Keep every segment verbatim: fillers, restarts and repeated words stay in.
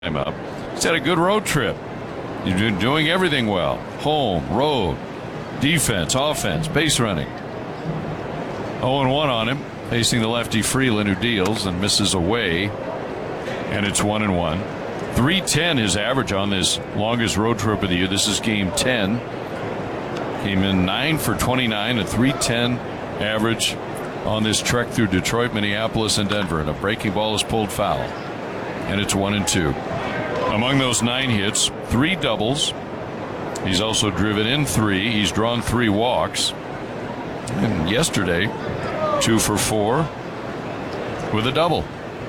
up. He's had a good road trip. He's been doing everything well. Home, road, defense, offense, base running. oh and one on him, facing the lefty Freeland, who deals and misses away. And it's one and one. three ten his average on this longest road trip of the year. This is game ten. Came in nine for twenty-nine, a three ten average on this trek through Detroit, Minneapolis, and Denver. And a breaking ball is pulled foul. And it's one and two. Among those nine hits, three doubles. He's also driven in three. He's drawn three walks. And yesterday, two for four with a double.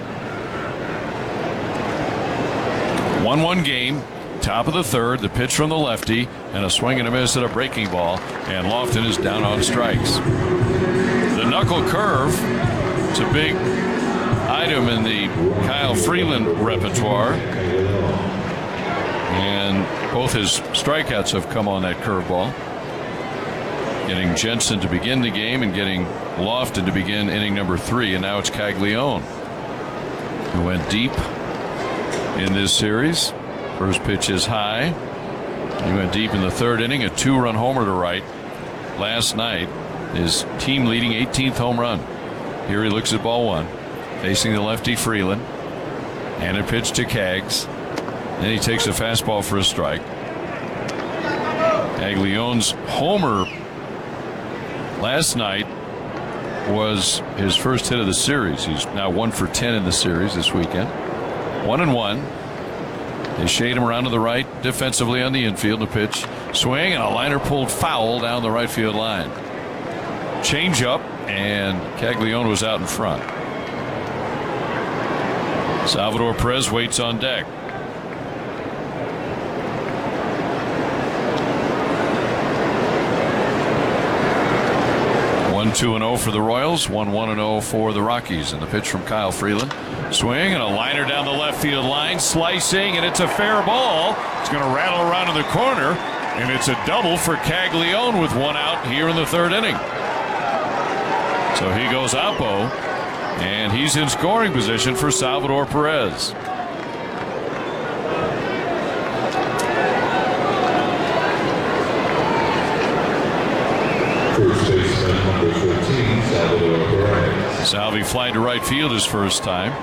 one one game, top of the third, the pitch from the lefty, and a swing and a miss at a breaking ball, and Lofton is down on strikes. The knuckle curve, it's a big item in the Kyle Freeland repertoire, and both his strikeouts have come on that curveball. Getting Jensen to begin the game and getting Lofton to begin inning number three, and now it's Caglione, who went deep in this series. First pitch is high. He went deep in the third inning, a two-run homer to right last night, his team-leading eighteenth home run. Here he looks at ball one, facing the lefty Freeland, and a pitch to Cags. Then he takes a fastball for a strike. Caglione's homer last night was his first hit of the series. He's now one for ten in the series this weekend. One and one. They shade him around to the right defensively on the infield. A pitch, swing, and a liner pulled foul down the right field line. Change up, and Caglione was out in front. Salvador Perez waits on deck. one two and oh for the Royals, one one and oh for the Rockies. And the pitch from Kyle Freeland. Swing and a liner down the left field line, slicing, and it's a fair ball. It's going to rattle around in the corner, and it's a double for Caglione with one out here in the third inning. So he goes oppo, and he's in scoring position for Salvador Perez. First baseman number fourteen, Salvador Perez. Salvi flied to right field his first time.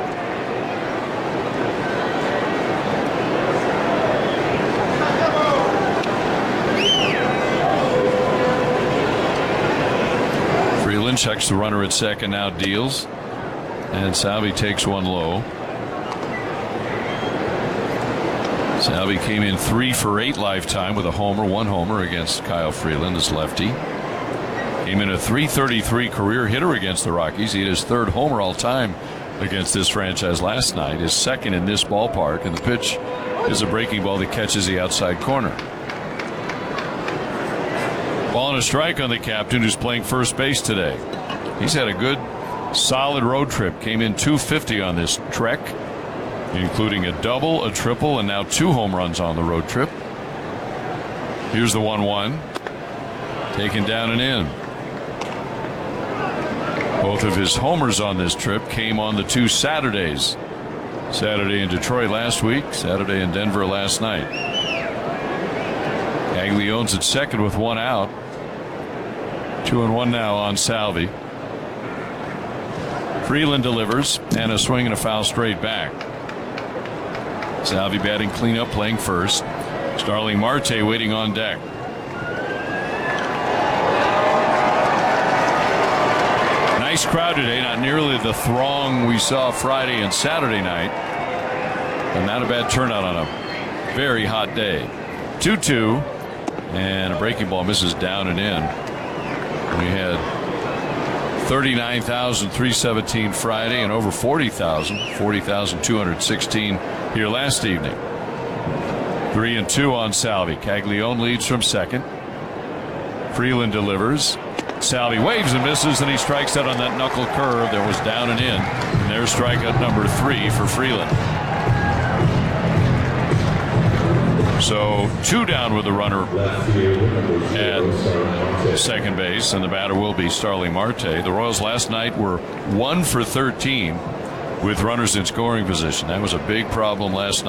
Freeland checks the runner at second, now deals, and Salvi takes one low. Salvi came in three for eight lifetime with a homer, one homer against Kyle Freeland, this lefty. Came in a three thirty-three career hitter against the Rockies. He had his third homer all time against this franchise last night, his second in this ballpark, and the pitch is a breaking ball that catches the outside corner. Ball and a strike on the captain, who's playing first base today. He's had a good solid road trip. Came in two fifty on this trek, including a double, a triple, and now two home runs on the road trip. Here's the one one, taken down and in. Both of his homers on this trip came on the two Saturdays. Saturday in Detroit last week, Saturday in Denver last night. Caglione's at second with one out. Two and one now on Salvi. Freeland delivers, and a swing and a foul straight back. Salvi batting cleanup, playing first. Starling Marte waiting on deck. Nice crowd today, not nearly the throng we saw Friday and Saturday night, but not a bad turnout on a very hot day. two two, and a breaking ball misses down and in. We had thirty-nine thousand three hundred seventeen Friday and over forty thousand, forty thousand two hundred sixteen here last evening. Three and two on Salvi. Caglione leads from second. Freeland delivers. Salvi waves and misses, and he strikes out on that knuckle curve that was down and in. And there's strikeout number three for Freeland. So two down with the runner at second base, and the batter will be Starling Marte. The Royals last night were one for thirteen with runners in scoring position. That was a big problem last night.